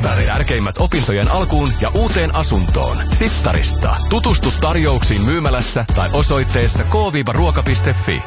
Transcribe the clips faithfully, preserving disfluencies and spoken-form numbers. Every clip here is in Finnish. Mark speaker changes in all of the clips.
Speaker 1: väli. Tärkeimmät opintojen alkuun ja uuteen asuntoon. Sittarista. Tutustu tarjouksiin myymälässä tai osoitteessa k ruoka piste fi.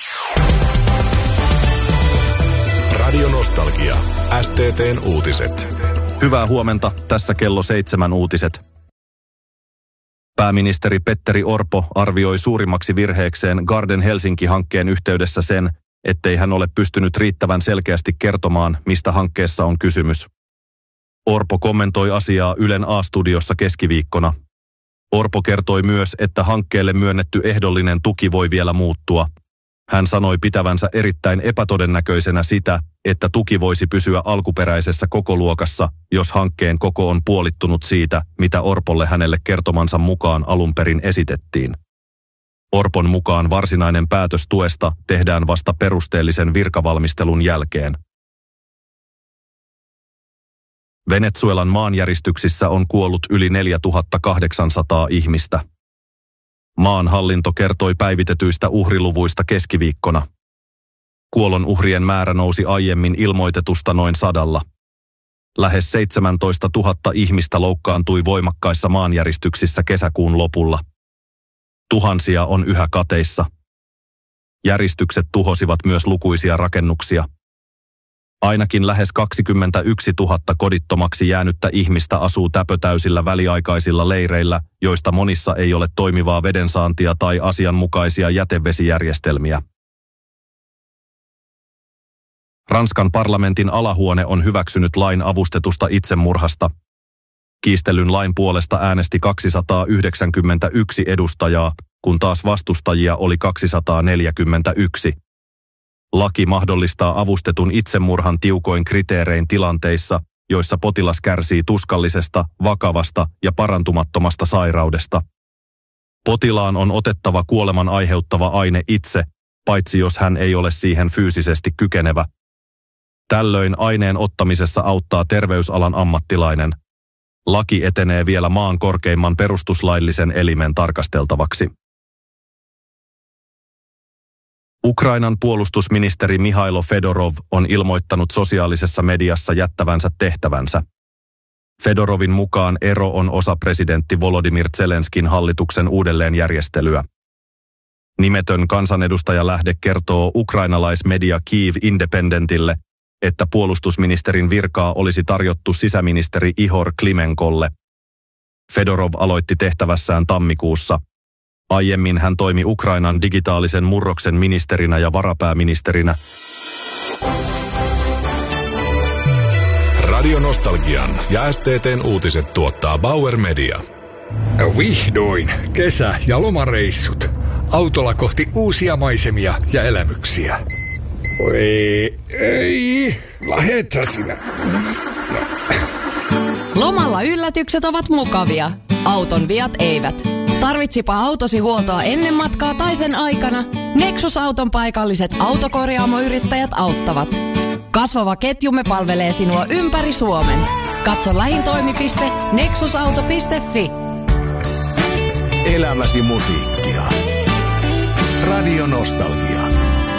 Speaker 2: Radio Nostalgia. S T T:n uutiset.
Speaker 3: Hyvää huomenta. Tässä kello seitsemän uutiset. Pääministeri Petteri Orpo arvioi suurimmaksi virheekseen Garden Helsinki-hankkeen yhteydessä sen, ettei hän ole pystynyt riittävän selkeästi kertomaan, mistä hankkeessa on kysymys. Orpo kommentoi asiaa Ylen A-studiossa keskiviikkona. Orpo kertoi myös, että hankkeelle myönnetty ehdollinen tuki voi vielä muuttua. Hän sanoi pitävänsä erittäin epätodennäköisenä sitä, että tuki voisi pysyä alkuperäisessä kokoluokassa, jos hankkeen koko on puolittunut siitä, mitä Orpolle hänelle kertomansa mukaan alun perin esitettiin. Orpon mukaan varsinainen päätös tuesta tehdään vasta perusteellisen virkavalmistelun jälkeen. Venezuelan maanjäristyksissä on kuollut yli neljätuhattakahdeksansataa ihmistä. Maan hallinto kertoi päivitetyistä uhriluvuista keskiviikkona. Kuolonuhrien määrä nousi aiemmin ilmoitetusta noin sadalla. Lähes seitsemäntoistatuhatta ihmistä loukkaantui voimakkaissa maanjäristyksissä kesäkuun lopulla. Tuhansia on yhä kateissa. Järistykset tuhosivat myös lukuisia rakennuksia. Ainakin lähes kaksikymmentäyksituhatta kodittomaksi jäänyttä ihmistä asuu täpötäysillä väliaikaisilla leireillä, joista monissa ei ole toimivaa vedensaantia tai asianmukaisia jätevesijärjestelmiä. Ranskan parlamentin alahuone on hyväksynyt lain avustetusta itsemurhasta. Kiistellyn lain puolesta äänesti kaksisataayhdeksänkymmentäyksi edustajaa, kun taas vastustajia oli kaksisataaneljäkymmentäyksi. Laki mahdollistaa avustetun itsemurhan tiukoin kriteerein tilanteissa, joissa potilas kärsii tuskallisesta, vakavasta ja parantumattomasta sairaudesta. Potilaan on otettava kuoleman aiheuttava aine itse, paitsi jos hän ei ole siihen fyysisesti kykenevä. Tällöin aineen ottamisessa auttaa terveysalan ammattilainen. Laki etenee vielä maan korkeimman perustuslaillisen elimen tarkasteltavaksi. Ukrainan puolustusministeri Mihailo Fedorov on ilmoittanut sosiaalisessa mediassa jättävänsä tehtävänsä. Fedorovin mukaan ero on osa presidentti Volodymyr Zelenskin hallituksen uudelleenjärjestelyä. Nimetön kansanedustajalähde kertoo ukrainalaismedia Kyiv Independentille, että puolustusministerin virkaa olisi tarjottu sisäministeri Ihor Klimenkolle. Fedorov aloitti tehtävässään tammikuussa. Aiemmin hän toimi Ukrainan digitaalisen murroksen ministerinä ja varapääministerinä.
Speaker 2: Radio Nostalgian ja S T T:n uutiset tuottaa Bauer Media.
Speaker 4: Vihdoin kesä- ja lomareissut. Autolla kohti uusia maisemia ja elämyksiä. Oi, ei, lähettä sinä.
Speaker 5: Lomalla yllätykset ovat mukavia. Auton viat eivät. Tarvitsipa autosi huoltoa ennen matkaa tai sen aikana, Nexus-auton paikalliset autokorjaamoyrittäjät auttavat. Kasvava ketjumme palvelee sinua ympäri Suomen. Katso lähin toimipiste nexusauto piste fi.
Speaker 6: Elämäsi musiikkia. Radio Nostalgia.